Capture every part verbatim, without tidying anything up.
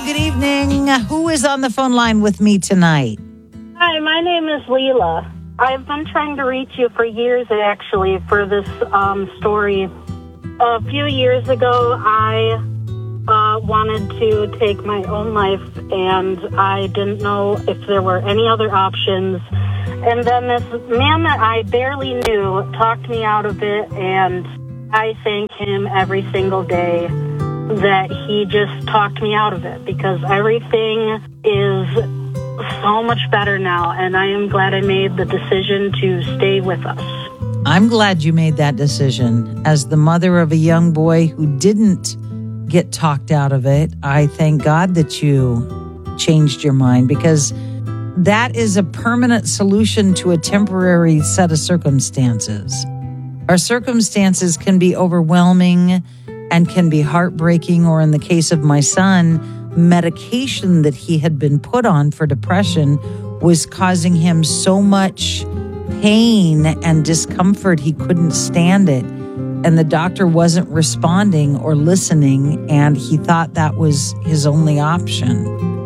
good evening. Who is on the phone line with me tonight? Hi, my name is Leela. I've been trying to reach you for years, actually, for this um, story. A few years ago, I uh, wanted to take my own life, and I didn't know if there were any other options. And then this man that I barely knew talked me out of it, and I thank him every single day that he just talked me out of it, because everything is so much better now, and I am glad I made the decision to stay with us. I'm glad you made that decision. As the mother of a young boy who didn't get talked out of it, I thank God that you changed your mind, because that is a permanent solution to a temporary set of circumstances. Our circumstances can be overwhelming and can be heartbreaking, or in the case of my son, medication that he had been put on for depression was causing him so much pain and discomfort he couldn't stand it. And the doctor wasn't responding or listening, and he thought that was his only option.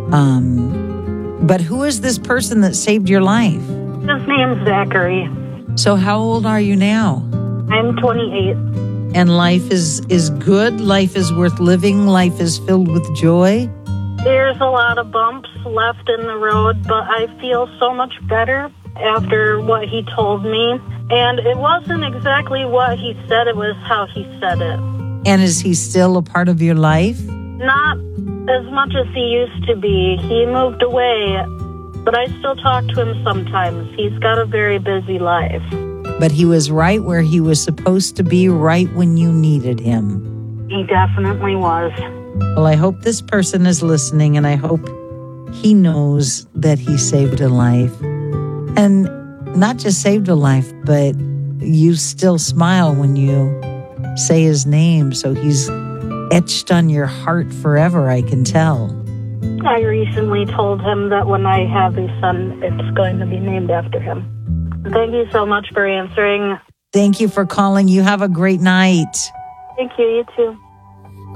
Um, but who is this person that saved your life? His name's Zachary. So how old are you now? I'm twenty-eight. And life is, is good? Life is worth living? Life is filled with joy? There's a lot of bumps left in the road, but I feel so much better after what he told me. And it wasn't exactly what he said, it was how he said it. And is he still a part of your life? Not as much as he used to be. He moved away, but I still talk to him sometimes. He's got a very busy life. But he was right where he was supposed to be, right when you needed him. He definitely was. Well, I hope this person is listening, and I hope he knows that he saved a life. And not just saved a life, but you still smile when you say his name, so he's etched on your heart forever, I can tell. I recently told him that when I have a son, it's going to be named after him. Thank you so much for answering. Thank you for calling. You have a great night. Thank you, you too.